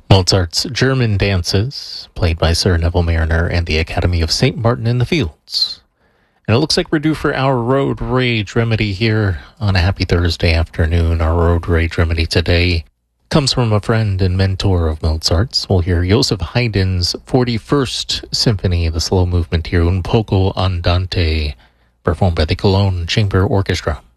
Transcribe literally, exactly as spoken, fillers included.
Mozart's German Dances, played by Sir Neville Mariner and the Academy of Saint Martin in the Fields. And it looks like we're due for our Road Rage Remedy here on a happy Thursday afternoon. Our Road Rage Remedy today comes from a friend and mentor of Mozart's. We'll hear Joseph Haydn's forty-first Symphony, the slow movement here, Un poco andante, performed by the Cologne Chamber Orchestra.